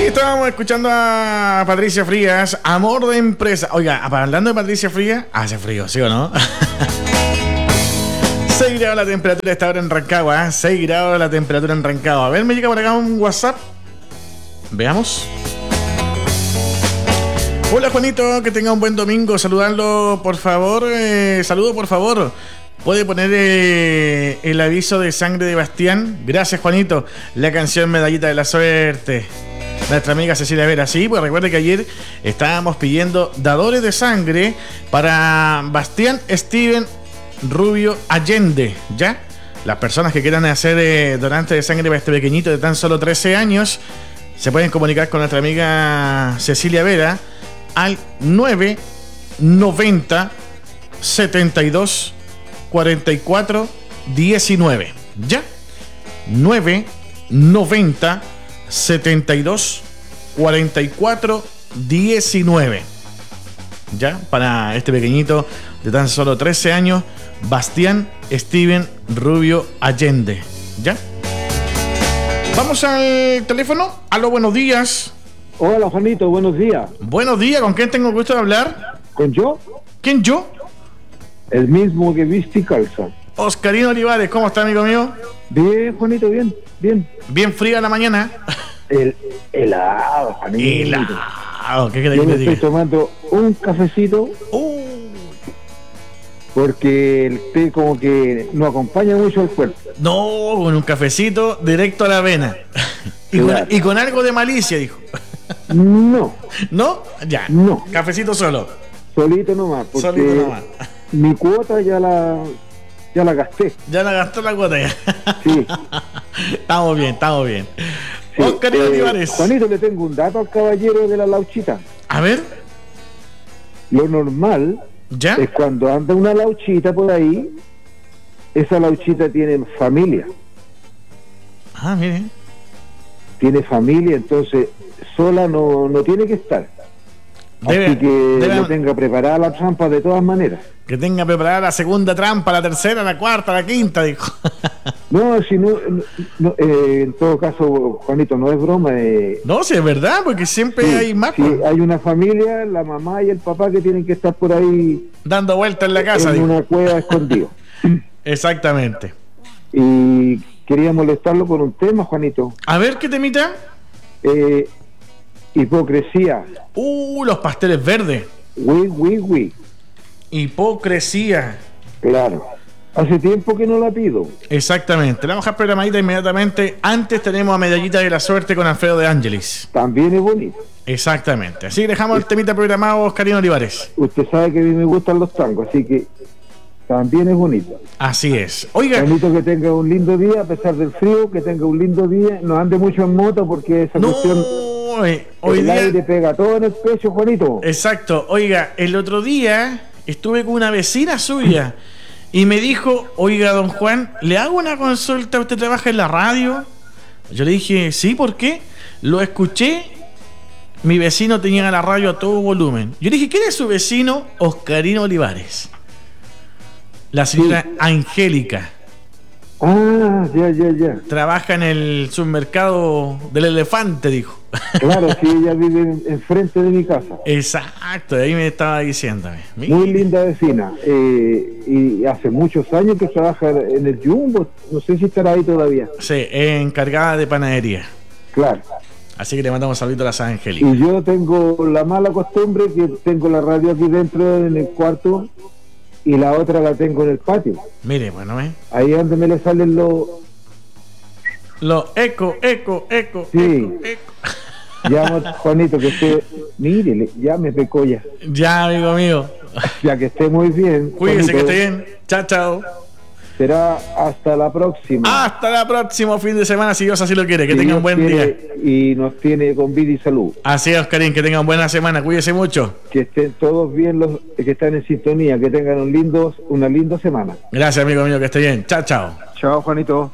Estábamos escuchando a Patricia Frías, Amor de Empresa. Oiga, hablando de Patricia Frías, hace frío, ¿sí o no? 6 grados la temperatura esta hora en Rancagua, 6 grados la temperatura en Rancagua. A ver, me llega por acá un WhatsApp. Veamos. Hola Juanito, que tenga un buen domingo. Saludarlo, por favor. Saludo, por favor. ¿Puede poner el aviso de sangre de Bastián? Gracias, Juanito. La canción Medallita de la Suerte. Nuestra amiga Cecilia Vera. Sí, pues recuerde que ayer estábamos pidiendo dadores de sangre para Bastián Steven Rubio Allende, ¿ya? Las personas que quieran hacer donante de sangre para este pequeñito de tan solo 13 años se pueden comunicar con nuestra amiga Cecilia Vera al 990 72 44 19, ¿ya? 990 72 44 19, ¿ya? Para este pequeñito de tan solo 13 años, Bastián Steven Rubio Allende, ¿ya? Vamos al teléfono. Aló, buenos días. Hola, Juanito, buenos días. Buenos días, ¿con quién tengo el gusto de hablar? ¿Con yo? ¿Quién, yo? El mismo que viste y calza. Oscarino Olivares, ¿cómo está, amigo mío? Bien, Juanito, bien, bien. Bien fría la mañana. Helado, Juanito. Helado, ¿qué querés yo que me te diga? estoy tomando un cafecito porque el té como que no acompaña mucho al cuerpo. No, con un cafecito directo a la avena. Claro. y con algo de malicia, dijo. No. ¿No? Ya. No. Cafecito solo. Solito nomás, porque Solito nomás. mi cuota ya la gasté. Ya la gastó la cuota ya. Sí. Estamos bien, estamos bien. Sí. Oscar Olivares. Juanito, le tengo un dato al caballero de la lauchita. A ver. Lo normal ¿Ya? es cuando anda una lauchita por ahí, esa lauchita tiene familia. Ah, mire. Tiene familia, entonces sola no tiene que estar. Así que le tenga preparada la trampa de todas maneras. Que tenga preparada la segunda trampa, la tercera, la cuarta, la quinta, dijo. No, si no, en todo caso, Juanito, no es broma. No, si es verdad, porque siempre sí, hay más. Sí, hay una familia, la mamá y el papá, que tienen que estar por ahí dando vueltas en la casa, en dijo. una cueva escondido. Exactamente. Y quería molestarlo con un tema, Juanito. A ver, ¿qué temita? Hipocresía. Los pasteles verdes. Oui. Hipocresía. Claro. Hace tiempo que no la pido. Exactamente. La vamos a dejar programadita inmediatamente. Antes tenemos a Medallita de la Suerte con Alfredo de Ángelis. También es bonito. Exactamente. Así dejamos el temita programado, Oscarino Olivares. Usted sabe que a mí me gustan los tangos, así que también es bonito. Así es. Oiga. Bonito que tenga un lindo día, a pesar del frío, que tenga un lindo día. No ande mucho en moto porque esa cuestión... Hoy el día aire pega todo en el pecho, Juanito. Exacto. Oiga, el otro día estuve con una vecina suya y me dijo: oiga, don Juan, ¿le hago una consulta? ¿Usted trabaja en la radio? Yo le dije: sí, ¿por qué? Lo escuché. Mi vecino tenía la radio a todo volumen. Yo le dije: ¿quién es su vecino? Oscarino Olivares. La señora sí. Angélica. Ah, ya. Trabaja en el submercado del Elefante, dijo. Claro, sí, ella vive enfrente de mi casa. Exacto, ahí me estaba diciendo. Muy linda vecina. Y hace muchos años que trabaja en el Jumbo. No sé si estará ahí todavía. Sí, encargada de panadería. Claro. Así que le mandamos saludos a las Angélicas. Y yo tengo la mala costumbre que tengo la radio aquí dentro en el cuarto y la otra la tengo en el patio. Mire, bueno, ahí es donde me le salen los eco. Sí. Eco. Ya, Juanito, que esté... Mírele, ya me pecó ya. Ya, amigo mío. Ya, que esté muy bien. Cuídese, Juanito. que esté bien. Chao. Será hasta la próxima. Hasta el próximo fin de semana, si Dios así lo quiere. Que tenga un buen día. Y nos tiene con vida y salud. Así es, Oscarín, que tengan buena semana. Cuídese mucho. Que estén todos bien los que están en sintonía. Que tengan una linda semana. Gracias, amigo mío, que esté bien. Chao. Chao, Juanito.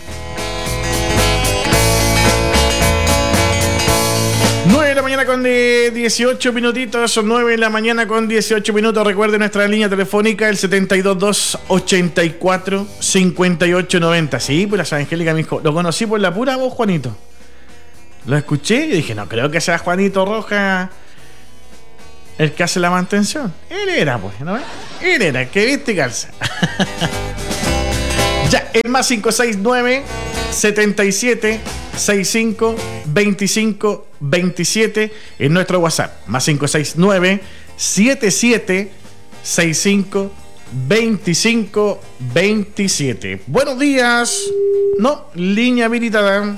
9 de la mañana con 18 minutitos, son 9 de la mañana con 18 minutos. Recuerde nuestra línea telefónica, el 722-84-5890. Sí, pues la Angélica me dijo, lo conocí por la pura voz, Juanito. Lo escuché y dije, no creo que sea Juanito Rojas el que hace la mantención. Él era, pues, ¿no? Él era el que viste y calza. Ya, el más 569 77 65 25 27 en nuestro WhatsApp. Más 569 77 65 25 27. Buenos días. No, línea habilitada.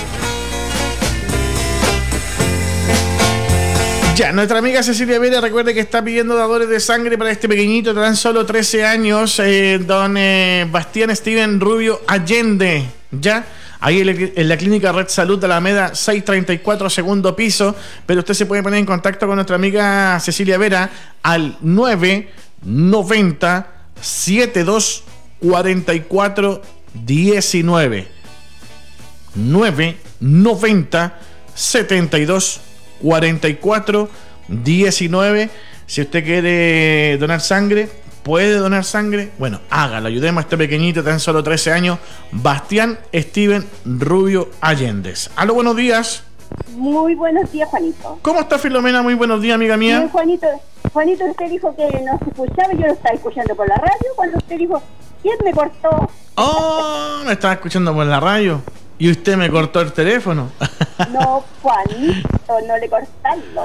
Ya, nuestra amiga Cecilia Vera, recuerde que está pidiendo dadores de sangre para este pequeñito de tan solo 13 años, don Bastián Steven Rubio Allende. Ya, ahí en la clínica Red Salud de Alameda 634, segundo piso. Pero usted se puede poner en contacto con nuestra amiga Cecilia Vera al 990 72 44 19. 990 72 44 19. Si usted quiere donar sangre, puede donar sangre. Bueno, hágalo, ayudemos a este pequeñito, tan solo 13 años, Bastián Steven Rubio Allendez. Aló, buenos días. Muy buenos días, Juanito. ¿Cómo está, Filomena? Muy buenos días, amiga mía. Bien, Juanito, usted dijo que no se escuchaba, yo lo estaba escuchando por la radio, cuando usted dijo, ¿quién me cortó? Oh, me estaba escuchando por la radio. Y usted me cortó el teléfono. No, Juanito, no le cortarlo.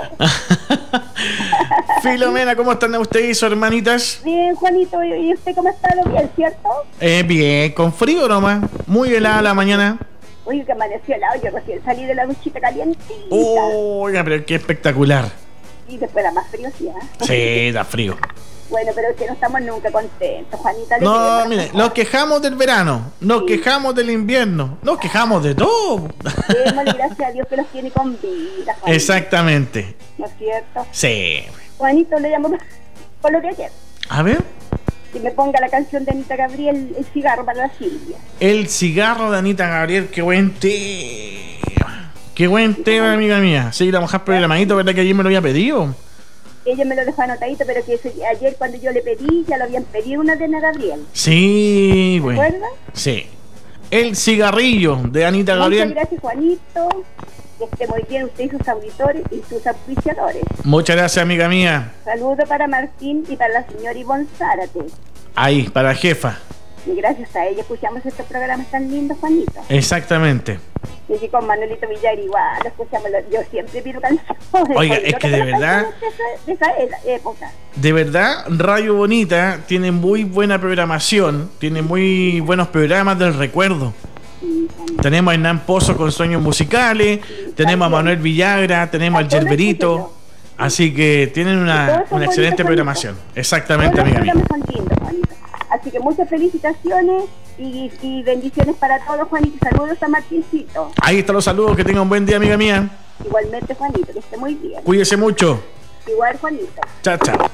Filomena, ¿cómo están usted y sus hermanitas? Bien, Juanito, ¿y usted cómo está? ¿Lo bien, cierto? Bien, con frío nomás. Muy helada la mañana. Uy, que amaneció helado, yo recién salí de la duchita calientita. Oiga, pero qué espectacular. Y después da más frío, sí, ¿eh? Sí, da frío. Bueno, pero es que no estamos nunca contentos, Juanita. No, mire, nos quejamos del verano, nos quejamos del invierno, nos quejamos de todo. Démosle gracias a Dios que los tiene con vida, Juanito. Exactamente. ¿No es cierto? Sí. Juanito, le llamo por lo de ayer. A ver. Que me ponga la canción de Anita Gabriel, El cigarro para la Silvia. El cigarro de Anita Gabriel, qué buen tema. Qué buen tema, amiga mía. Sí, la mujer programadito, ¿verdad que ayer me lo había pedido? Ella me lo dejó anotadito, pero que ayer cuando yo le pedí, ya lo habían pedido una de Ana Gabriel. Sí, bueno. ¿Te acuerdas? Sí. El cigarrillo de Anita Gabriel. Muchas gracias, Juanito. Que esté muy bien usted y sus auditores y sus auspiciadores. Muchas gracias, amiga mía. Saludos para Martín y para la señora Ivonne Zárate. Ahí, para la jefa. Y gracias a ella escuchamos estos programas tan lindos, Juanito. Exactamente. Y aquí con Manuelito Villar igual, escuchamos, yo siempre pido canciones. Oiga, es que de verdad, de esa época. De verdad, Radio Bonita tiene muy buena programación, tiene muy buenos programas del recuerdo. Sí, tenemos a Hernán Pozo con Sueños Musicales, sí, tenemos a Manuel Villagra, tenemos al Yerberito. Así que tienen una excelente programación. Exactamente, amiga mía. Así que muchas felicitaciones y bendiciones para todos, Juanito. Saludos a Martincito. Ahí están los saludos, que tengan un buen día, amiga mía. Igualmente, Juanito, que esté muy bien. Cuídese mucho. Igual, Juanito. Chao, chao.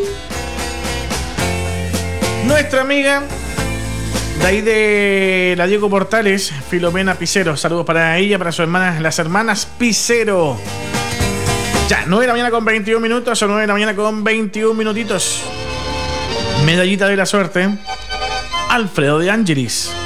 Nuestra amiga de ahí de la Diego Portales, Filomena Picero. Saludos para ella, para sus hermanas, las hermanas Picero. Ya, 9 de la mañana con 21 minutos o 9 de la mañana con 21 minutitos. Medallita de la suerte, Alfredo de Angelis.